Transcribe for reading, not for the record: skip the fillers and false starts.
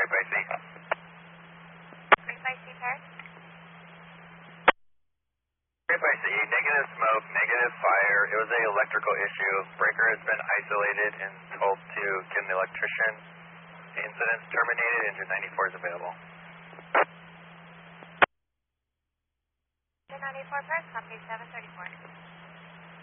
right by C. Right by C, Paris? Right by C, negative smoke, negative fire. It was an electrical issue. Breaker has been isolated and told to get an electrician. The incident's terminated. Engine 94 is available. Engine 94, Paris, copy 734.